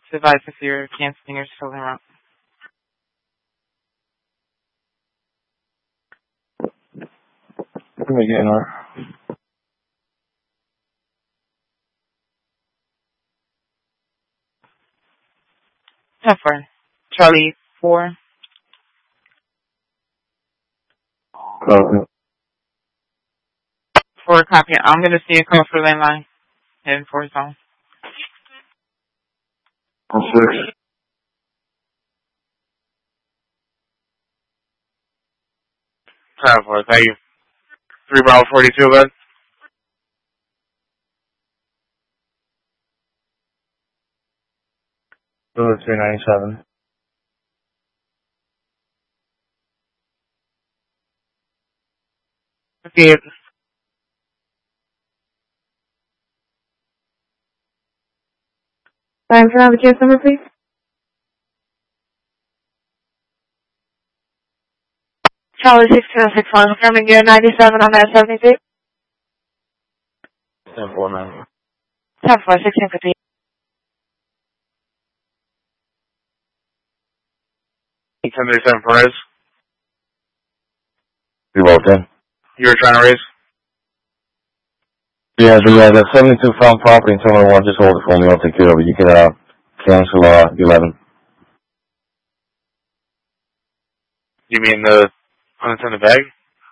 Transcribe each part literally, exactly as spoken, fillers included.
Device if you're canceling your filling route. Let me get in there. ten four. Charlie four. Copy. four copy. I'm going to see a call for landline. Heading for zone. six. ten four, thank you. three Bravo forty-two, bud. three ninety-seven. fifty-eight. Time for another case number, please. Charlie six two six one, confirming gear ninety-seven on that seventy-six. ten four, man. ten four, sixteen fifty. ten thirty-seven Perez. You walked in? You were trying to raise? Yeah, the, uh, the seventy-two found property in someone want just hold it for me. I'll take care of it. You can, uh, cancel, uh, eleven. You mean the unattended bag?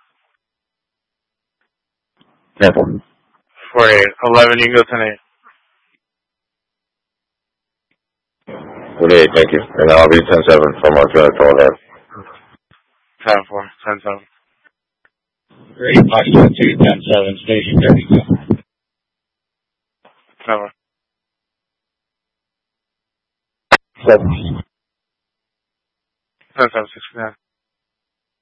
ten four. forty-eight. eleven, you can go ten eight. forty-eight, thank you. And I'll be ten seven from our trailer call there. ten four. ten seven. Great, Fox two, ten seven, station thirty-two. ten four. Seven. ten seven, sixty-nine.